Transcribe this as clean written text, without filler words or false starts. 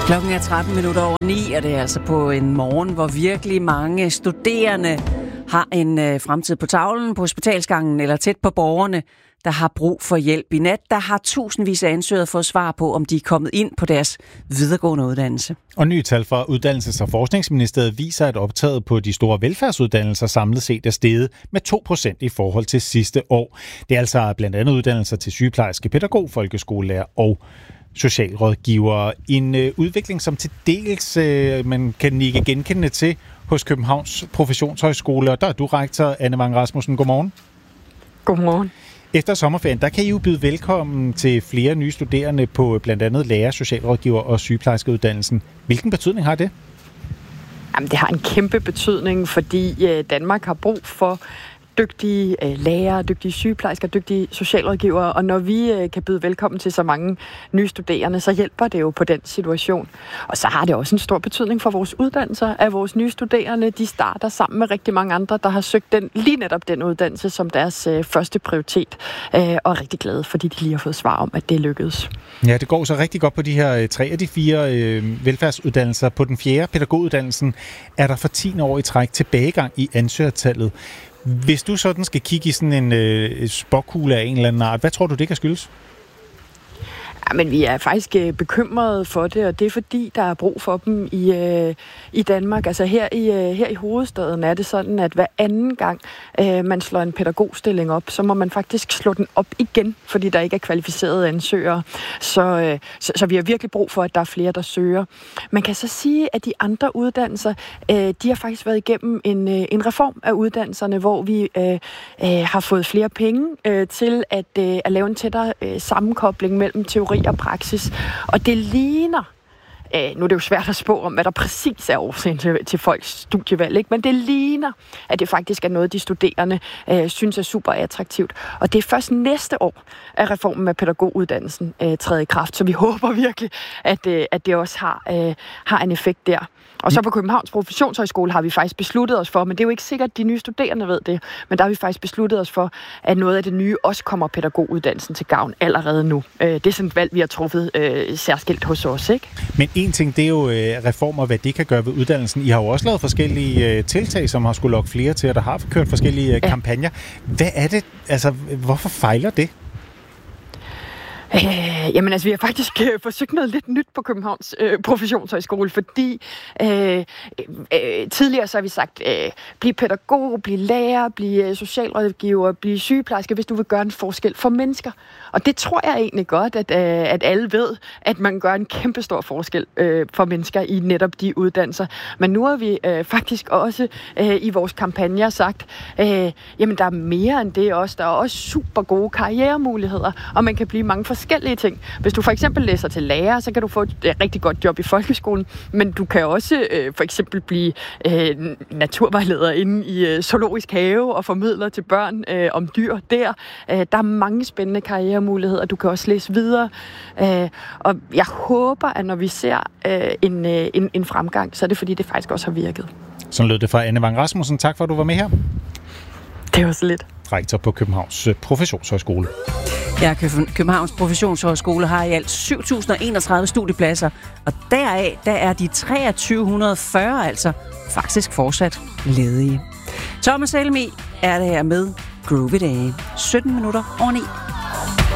Klokken er 9:13, og det er altså på en morgen, hvor virkelig mange studerende har en fremtid på tavlen, på hospitalsgangen eller tæt på borgerne, der har brug for hjælp. I nat, der har tusindvis af ansøgere fået svar på, om de er kommet ind på deres videregående uddannelse. Og nye tal fra Uddannelses- og Forskningsministeriet viser, at optaget på de store velfærdsuddannelser samlet set er steget med 2% i forhold til sidste år. Det er altså blandt andet uddannelser til sygeplejerske, pædagog, folkeskolelærer og socialrådgivere. En udvikling, som til dels man kan nikke genkendende til hos Københavns Professionshøjskole. Og der er du rektor, Anne Vang Rasmussen. Godmorgen. Godmorgen. Efter sommerferien, der kan I jo byde velkommen til flere nye studerende på blandt andet lærer, socialrådgiver og sygeplejerskeuddannelsen. Hvilken betydning har det? Jamen, det har en kæmpe betydning, fordi Danmark har brug for dygtige lærere, dygtige sygeplejersker, dygtige socialrådgivere, og når vi kan byde velkommen til så mange nye studerende, så hjælper det jo på den situation. Og så har det også en stor betydning for vores uddannelser, at vores nye studerende, de starter sammen med rigtig mange andre, der har søgt lige netop den uddannelse som deres første prioritet, og er rigtig glade, fordi de lige har fået svar om, at det lykkedes. Ja, det går så rigtig godt på de her 3 af de 4 velfærdsuddannelser. På den 4. pædagoguddannelsen er der for 10 år i træk tilbagegang i ansøgertallet. Hvis du sådan skal kigge i sådan en spåkugle af en eller anden art, hvad tror du, det kan skyldes? Ja, men vi er faktisk bekymrede for det, og det er fordi, der er brug for dem i Danmark. Altså her i hovedstaden er det sådan, at hver anden gang man slår en pædagogstilling op, så må man faktisk slå den op igen, fordi der ikke er kvalificerede ansøgere. Så vi har virkelig brug for, at der er flere, der søger. Man kan så sige, at de andre uddannelser, de har faktisk været igennem en reform af uddannelserne, hvor vi har fået flere penge til at lave en tættere sammenkobling mellem teori og praksis. Og det ligner, nu er det jo svært at spå om, hvad der præcis er årsagen til folks studievalg, ikke? Men det ligner, at det faktisk er noget, de studerende synes er super attraktivt. Og det er først næste år, at reformen af pædagoguddannelsen træder i kraft, så vi håber virkelig, at det også har en effekt der. Og så på Københavns Professionshøjskole har vi faktisk besluttet os for, men det er jo ikke sikkert, at de nye studerende ved det, men der har vi faktisk besluttet os for, at noget af det nye også kommer pædagoguddannelsen til gavn allerede nu. Det er sådan et valg, vi har truffet særskilt hos os, ikke? Men en ting, det er jo reformer, hvad det kan gøre ved uddannelsen. I har jo også lavet forskellige tiltag, som har skulle lokke flere til, og der har kørt forskellige kampagner. Hvad er det? Altså, hvorfor fejler det? Jamen altså, vi har faktisk forsøgt noget lidt nyt på Københavns Professionshøjskole, fordi tidligere så har vi sagt, bliv pædagog, bliv lærer, bliv socialrådgiver, bliv sygeplejerske, hvis du vil gøre en forskel for mennesker. Og det tror jeg egentlig godt, at alle ved, at man gør en kæmpe stor forskel for mennesker i netop de uddannelser. Men nu har vi faktisk også i vores kampagner sagt, jamen der er mere end det også. Der er også super gode karrieremuligheder, og man kan blive mange forskellige ting. Hvis du for eksempel læser til lærer, så kan du få et rigtig godt job i folkeskolen, men du kan også for eksempel blive naturvejleder inde i zoologisk have og formidler til børn om dyr der. Der er mange spændende karrieremuligheder. Du kan også læse videre. Og jeg håber, at når vi ser en fremgang, så er det fordi, det faktisk også har virket. Sådan lød det fra Anne Vang Rasmussen. Tak for, at du var med her. Det var så lidt. Rektor på Københavns Professionshøjskole. Ja, Københavns Professionshøjskole har i alt 7.031 studiepladser, og deraf der er de 2340 altså faktisk fortsat ledige. Thomas Helmi er det her med Groovy Day. 17 minutter over 9.